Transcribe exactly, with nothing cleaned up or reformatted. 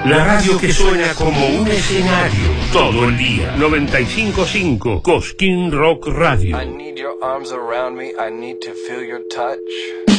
La radio que suena como un escenario todo el día. noventa y cinco punto cinco Cosquín Rock Radio. I need your arms around me, I need to feel your touch.